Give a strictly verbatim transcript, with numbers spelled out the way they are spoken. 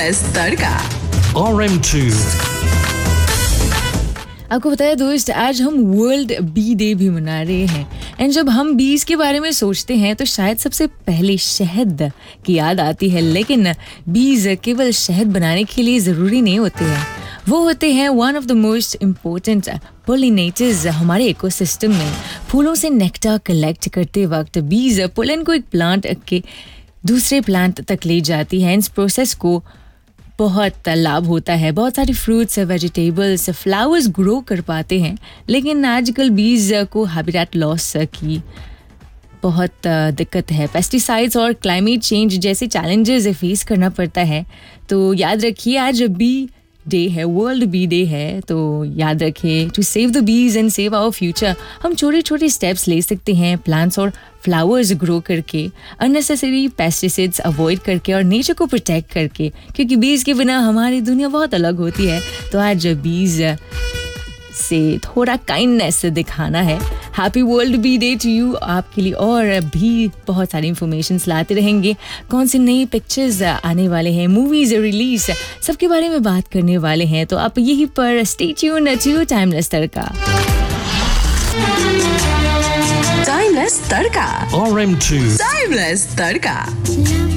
Timeless तड़का R M two. आपको बताया दोस्त, आज हम वर्ल्ड बी डे भी मना रहे हैं। एंड जब हम बीज के बारे में सोचते हैं तो शायद सबसे पहले शहद की याद आती है, लेकिन बीज केवल शहद बनाने के लिए ज़रूरी नहीं होते हैं। वो होते हैं one of the most important pollinators हमारे इकोसिस्टम में। फूलों से नेक्टर कलेक्ट करते वक्त बीज पोलन को एक प्लांट के दूसरे प्लांट तक ले जाती है। इस प्रोसेस को बहुत लाभ होता है। बहुत सारे फ्रूट्स, वेजिटेबल्स, फ्लावर्स ग्रो कर पाते हैं, लेकिन आजकल बीज को हैबिटेट लॉस की बहुत दिक्कत है। पेस्टिसाइड्स और क्लाइमेट चेंज जैसे चैलेंजेस फेस करना पड़ता है। तो याद रखिए, आज बी डे है, वर्ल्ड बी डे है, तो याद रखें to save the bees and save our future. हम छोटे छोटे स्टेप्स ले सकते हैं, प्लांट्स और फ्लावर्स ग्रो करके, अननेसेसरी पेस्टिसाइड्स अवॉइड करके और नेचर को प्रोटेक्ट करके, क्योंकि बीज के बिना हमारी दुनिया बहुत अलग होती है। तो आज बीज से थोड़ा काइंडनेस दिखाना है। Happy world B day to you. आपके लिए और भी बहुत सारी इंफॉर्मेशंस लाते रहेंगे। कौन सी नई पिक्चर्स आने वाले हैं, मूवीज रिलीज, सबके बारे में बात करने वाले हैं। तो आप यहीं पर stay tuned to timeless tadka. Timeless tadka R M two. Timeless tadka